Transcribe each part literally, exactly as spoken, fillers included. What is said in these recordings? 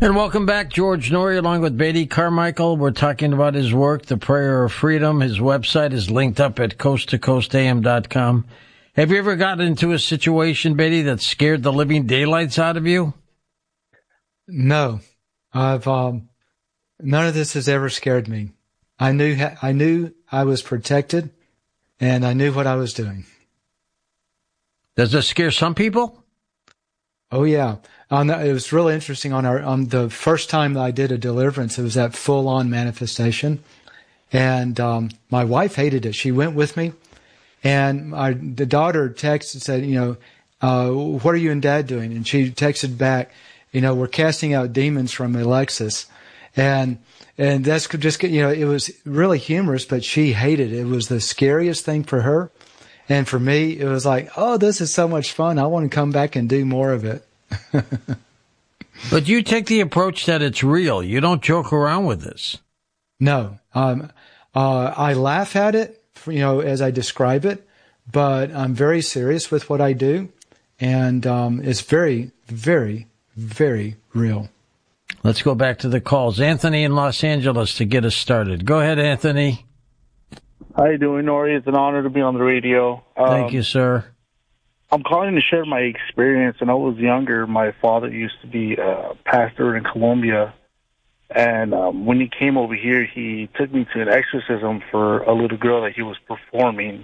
And welcome back, George Noory, along with Beatty Carmichael. We're talking about his work, The Prayer of Freedom. His website is linked up at coast to coast a m dot com. Have you ever gotten into a situation, Beatty, that scared the living daylights out of you? No, I've um, none of this has ever scared me. I knew I knew I was protected, and I knew what I was doing. Does this scare some people? Oh yeah. On the, it was really interesting. On our on the first time that I did a deliverance, it was that full-on manifestation, and um, my wife hated it. She went with me, and my, the daughter texted and said, "You know, uh, what are you and Dad doing?" And she texted back, "You know, we're casting out demons from Alexis," and and that's just, you know, it was really humorous, but she hated it. It was the scariest thing for her, and for me, it was like, "Oh, this is so much fun. I want to come back and do more of it." But you take the approach that it's real. You don't joke around with this. No. Um, uh, I laugh at it, you know, as I describe it, but I'm very serious with what I do. And um, it's very, very, very real. Let's go back to the calls. Anthony in Los Angeles to get us started. Go ahead, Anthony. How you doing, Noory? It's an honor to be on the radio. Um, Thank you, sir. I'm calling to share my experience. When I was younger, my father used to be a pastor in Colombia. And um, when he came over here, he took me to an exorcism for a little girl that he was performing.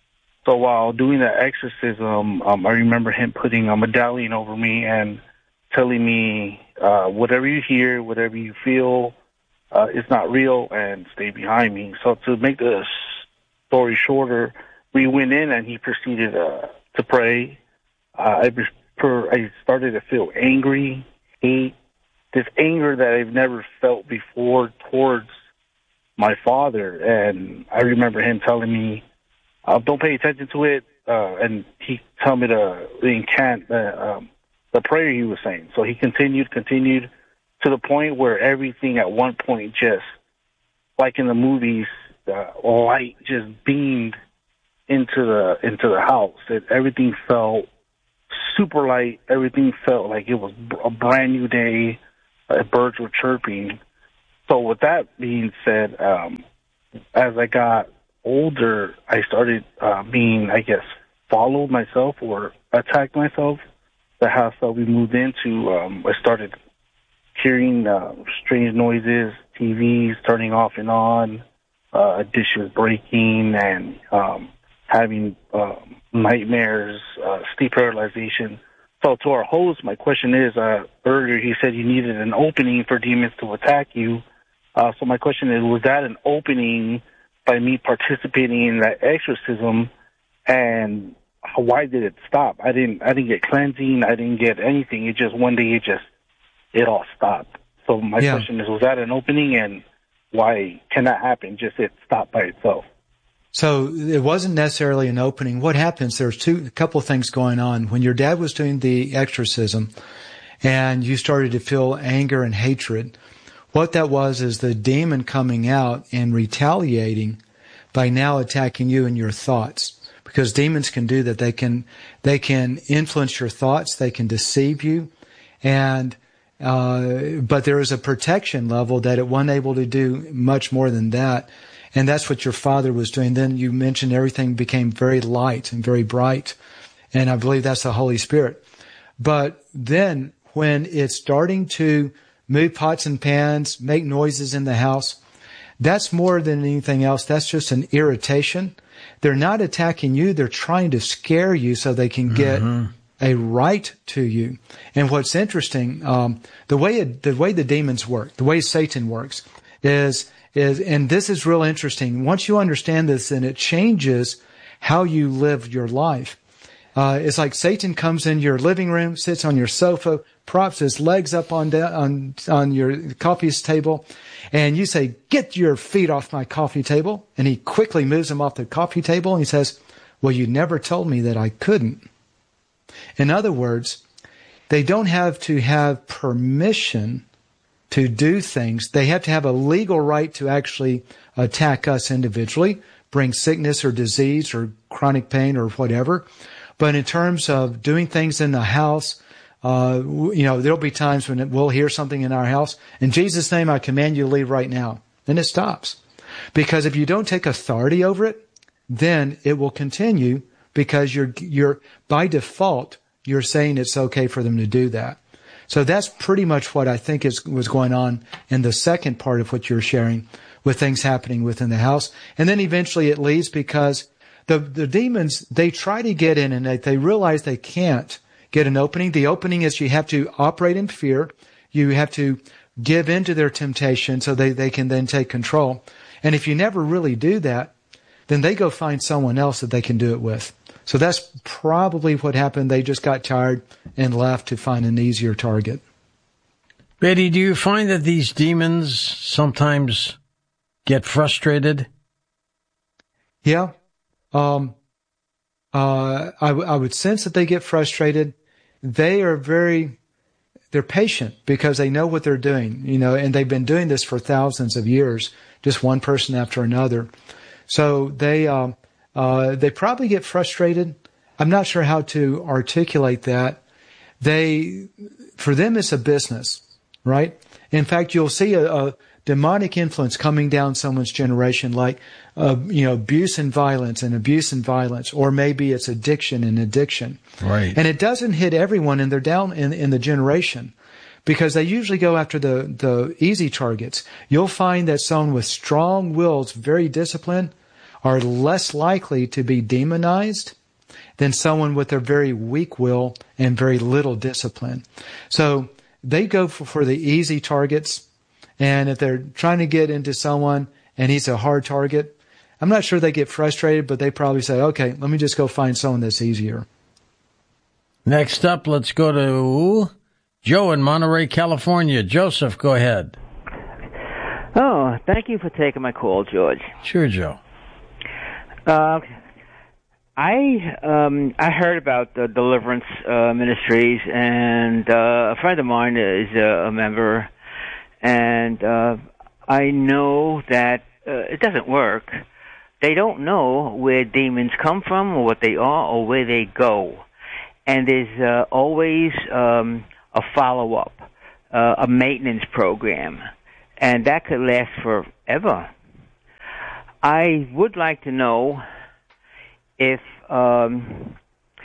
So while doing that exorcism, um, I remember him putting a medallion over me and telling me, uh, whatever you hear, whatever you feel, uh, it's not real, and stay behind me. So to make the story shorter, we went in and he proceeded uh, to pray. Uh, I, per, I started to feel angry, hate, this anger that I've never felt before towards my father. And I remember him telling me, uh, don't pay attention to it. Uh, and he told me to incant the, um, the prayer he was saying. So he continued, continued to the point where everything at one point just, like in the movies, uh, light just beamed into the into the house. It, everything felt super light. Everything felt like it was a brand new day. Uh, birds were chirping. So with that being said, um, as I got older, I started uh, being, I guess, followed myself or attacked myself. The house that we moved into, um, I started hearing uh, strange noises, T Vs turning off and on, uh, dishes breaking, and um, having uh, nightmares, uh, sleep paralyzation. So to our host, my question is, uh, earlier he said you needed an opening for demons to attack you. Uh, so my question is, was that an opening by me participating in that exorcism, and why did it stop? I didn't I didn't get cleansing. I didn't get anything. It just, one day it just, it all stopped. So my yeah. question is, was that an opening, and why can that happen? Just it stopped by itself. So it wasn't necessarily an opening. What happens, there's two, a couple of things going on. When your dad was doing the exorcism and you started to feel anger and hatred, what that was is the demon coming out and retaliating by now attacking you and your thoughts. Because demons can do that. They can, they can influence your thoughts. They can deceive you. And, uh, but there is a protection level that it wasn't able to do much more than that. And that's what your father was doing. Then you mentioned everything became very light and very bright. And I believe that's the Holy Spirit. But then when it's starting to move pots and pans, make noises in the house, that's more than anything else. That's just an irritation. They're not attacking you. They're trying to scare you so they can get mm-hmm. a right to you. And what's interesting, um, the way it, the way the demons work, the way Satan works is Is, and this is real interesting. Once you understand this, then it changes how you live your life. Uh, it's like Satan comes in your living room, sits on your sofa, props his legs up on, da- on, on your coffee table, and you say, "Get your feet off my coffee table." And he quickly moves them off the coffee table and he says, "Well, you never told me that I couldn't." In other words, they don't have to have permission to do things. They have to have a legal right to actually attack us individually, bring sickness or disease or chronic pain or whatever. But in terms of doing things in the house, uh, you know, there'll be times when we'll hear something in our house. In Jesus' name, I command you to leave right now. And it stops. Because if you don't take authority over it, then it will continue because you're, you're, by default, you're saying it's okay for them to do that. So that's pretty much what I think is, was going on in the second part of what you're sharing with things happening within the house. And then eventually it leaves because the, the demons, they try to get in and they, they realize they can't get an opening. The opening is you have to operate in fear. You have to give in to their temptation so they, they can then take control. And if you never really do that, then they go find someone else that they can do it with. So that's probably what happened. They just got tired and left to find an easier target. Betty, do you find that these demons sometimes get frustrated? Yeah. Um, uh, I, w- I would sense that they get frustrated. They are very, they're patient because they know what they're doing, you know, and they've been doing this for thousands of years, just one person after another. So they, um, uh, they probably get frustrated. I'm not sure how to articulate that. They, for them, it's a business, right? In fact, you'll see a, a demonic influence coming down someone's generation, like, uh, you know, abuse and violence and abuse and violence, or maybe it's addiction and addiction. Right. And it doesn't hit everyone in their down in, in the generation, because they usually go after the, the easy targets. You'll find that someone with strong wills, very disciplined, are less likely to be demonized than someone with a very weak will and very little discipline. So they go for, for the easy targets. And if they're trying to get into someone and he's a hard target, I'm not sure they get frustrated, but they probably say, okay, let me just go find someone that's easier. Next up, let's go to Joe in Monterey, California. Joseph, go ahead. Oh, thank you for taking my call, George. Sure, Joe. Uh, I um, I heard about the Deliverance uh, Ministries, and uh, a friend of mine is a, a member, and uh, I know that uh, it doesn't work. They don't know where demons come from or what they are or where they go. And there's uh, always um, a follow-up, uh, a maintenance program, and that could last forever. I would like to know if um,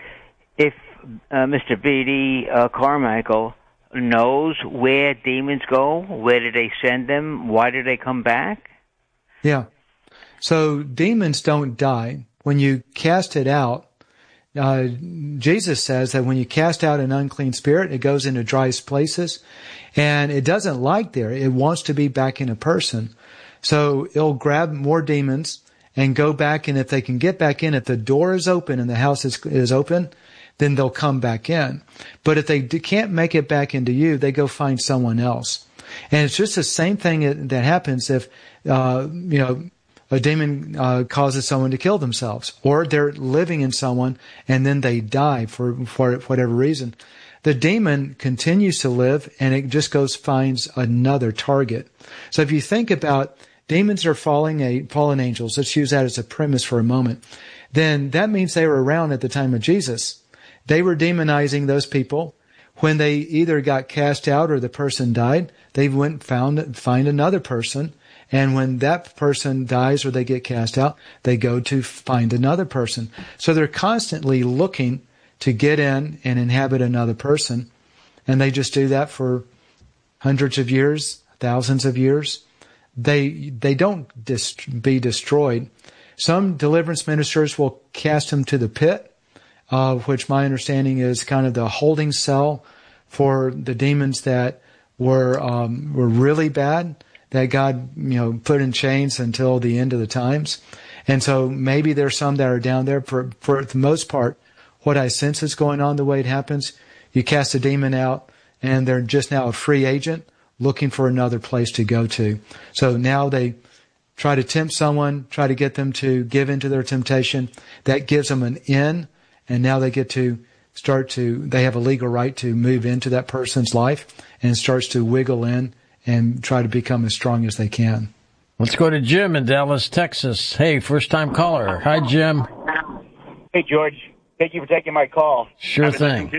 if uh, Mister Beatty uh, Carmichael knows where demons go, where do they send them, why do they come back? Yeah. So demons don't die. When you cast it out, uh, Jesus says that when you cast out an unclean spirit, it goes into dry places, and it doesn't like there. It wants to be back in a person. So it'll grab more demons and go back, and if they can get back in, if the door is open and the house is, is open, then they'll come back in. But if they can't make it back into you, they go find someone else. And it's just the same thing that happens if, uh, you know, a demon uh, causes someone to kill themselves, or they're living in someone and then they die for, for whatever reason. The demon continues to live, and it just goes finds another target. So if you think about demons are falling a, fallen angels, let's use that as a premise for a moment, then that means they were around at the time of Jesus. They were demonizing those people. When they either got cast out or the person died, they went and found find another person. And when that person dies or they get cast out, they go to find another person. So they're constantly looking to get in and inhabit another person. And they just do that for hundreds of years, thousands of years. They they don't dist- be destroyed. Some deliverance ministers will cast them to the pit, uh, which my understanding is kind of the holding cell for the demons that were um, were really bad, that God, you know, put in chains until the end of the times. And so maybe there's some that are down there. For, for the most part, what I sense is going on the way it happens, you cast a demon out and they're just now a free agent looking for another place to go to. So now they try to tempt someone, try to get them to give into their temptation. That gives them an in, and now they get to start to, they have a legal right to move into that person's life and starts to wiggle in and try to become as strong as they can. Let's go to Jim in Dallas, Texas. Hey, first-time caller. Hi, Jim. Hey, George. Thank you for taking my call. Sure I've been thing. To,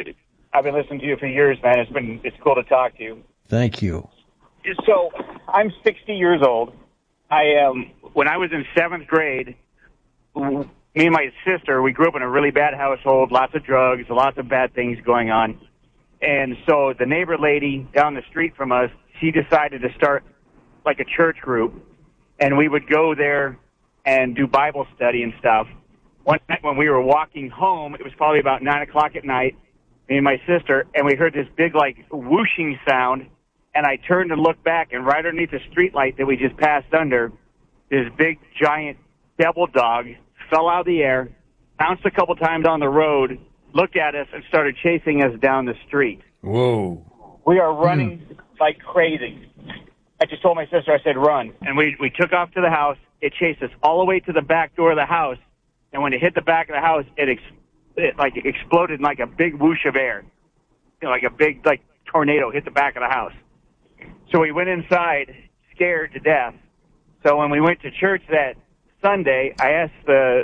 I've been listening to you for years, man. It's been it's cool to talk to you. Thank you. So I'm sixty years old. I um when I was in seventh grade, me and my sister, we grew up in a really bad household, lots of drugs, lots of bad things going on. And so the neighbor lady down the street from us, she decided to start like a church group, and we would go there and do Bible study and stuff. One night when we were walking home, it was probably about nine o'clock at night, me and my sister, and we heard this big, like, whooshing sound, and I turned and looked back, and right underneath the street light that we just passed under, this big, giant devil dog fell out of the air, bounced a couple times on the road, looked at us, and started chasing us down the street. Whoa. We are running mm. like crazy. I just told my sister, I said, run. And we, we took off to the house. It chased us all the way to the back door of the house. And when it hit the back of the house, it, ex- it like it exploded in like a big whoosh of air. You know, like a big like tornado hit the back of the house. So we went inside, scared to death. So when we went to church that Sunday, I asked the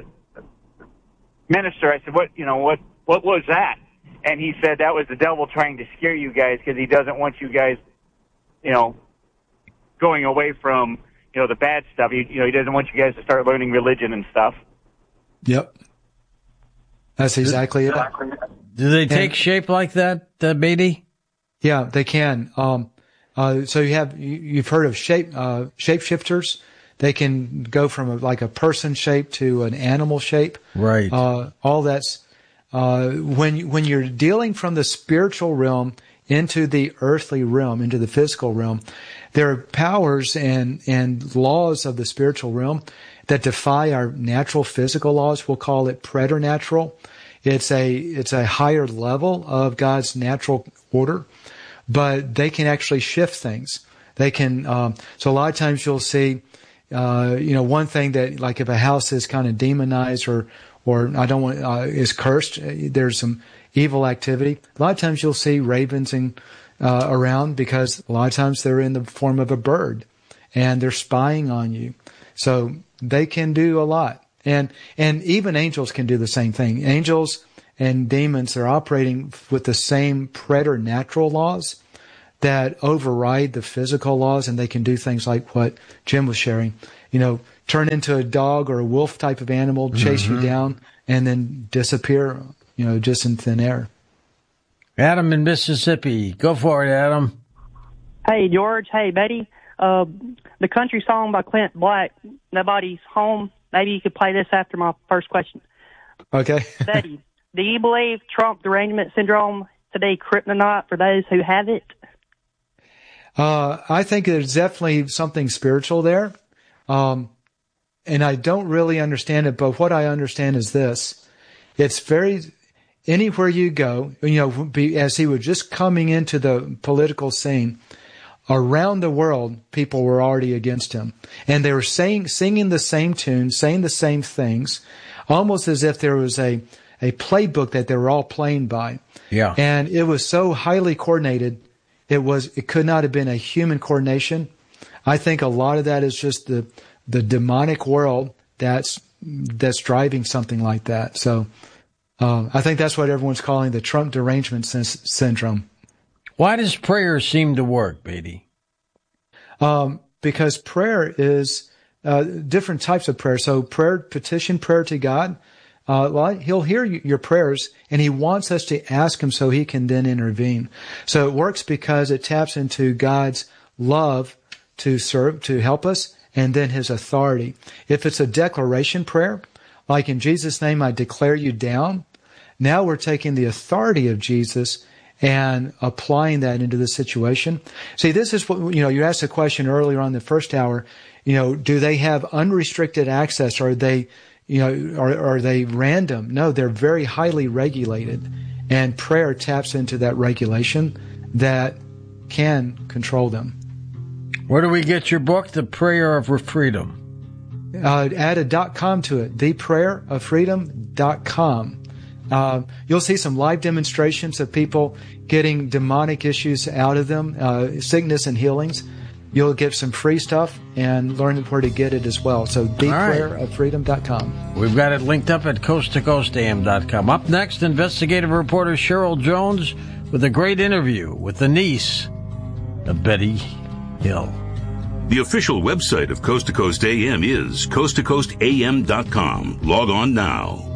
minister, I said, what, you know, what, what was that? And he said that was the devil trying to scare you guys because he doesn't want you guys, you know, going away from, you know, the bad stuff. He, you know, he doesn't want you guys to start learning religion and stuff. Yep. That's exactly it. Do they take and, shape like that, uh, Beatty? Yeah, they can. Um, uh, so you have, you, you've heard of shape, uh, shapeshifters. They can go from a, like a person shape to an animal shape. Right. Uh, all that's, uh, when, when you're dealing from the spiritual realm into the earthly realm, into the physical realm, there are powers and, and laws of the spiritual realm that defy our natural physical laws. We'll call it preternatural. It's a, it's a higher level of God's natural order, but they can actually shift things. They can, um, so a lot of times you'll see, uh, you know, one thing that, like if a house is kind of demonized or, or I don't want, uh, is cursed, there's some evil activity. A lot of times you'll see ravens and, uh, around because a lot of times they're in the form of a bird and they're spying on you. So they can do a lot. And, and even angels can do the same thing. Angels and demons are operating with the same preternatural laws that override the physical laws, and they can do things like what Jim was sharing. You know, turn into a dog or a wolf type of animal, chase mm-hmm. you down, and then disappear, you know, just in thin air. Adam in Mississippi. Go for it, Adam. Hey, George. Hey, Betty. Uh, the country song by Clint Black, Nobody's Home. Maybe you could play this after my first question. Okay. Betty, do you believe Trump derangement syndrome today kryptonite for those who have it? Uh, I think there's definitely something spiritual there. Um, and I don't really understand it, but what I understand is this. It's very, anywhere you go, you know, be, as he was just coming into the political scene, around the world, people were already against him. And they were saying, singing the same tune, saying the same things, almost as if there was a, a playbook that they were all playing by. Yeah. And it was so highly coordinated. It was, it could not have been a human coordination. I think a lot of that is just the, the demonic world that's, that's driving something like that. So, um, I think that's what everyone's calling the Trump derangement sy- syndrome. Why does prayer seem to work, Beatty? Um, because prayer is, uh, different types of prayer. So prayer, petition prayer to God. Uh, well, he'll hear your prayers, and he wants us to ask him so he can then intervene. So it works because it taps into God's love to serve, to help us, and then his authority. If it's a declaration prayer, like in Jesus' name, I declare you down, now we're taking the authority of Jesus and applying that into the situation. See, this is what, you know, you asked a question earlier on the first hour, you know, do they have unrestricted access? Are they, you know, are, are they random? No, they're very highly regulated. And prayer taps into that regulation that can control them. Where do we get your book, The Prayer of Freedom? Uh, add a .com to it, the prayer of freedom dot com. Uh, you'll see some live demonstrations of people getting demonic issues out of them, uh, sickness and healings. You'll get some free stuff and learn where to get it as well. So the prayer of freedom dot com. We've got it linked up at coast to coast a m dot com. Up next, investigative reporter Cheryl Jones with a great interview with the niece of Betty Hill. The official website of Coast to Coast A M is coast to coast a m dot com. Log on now.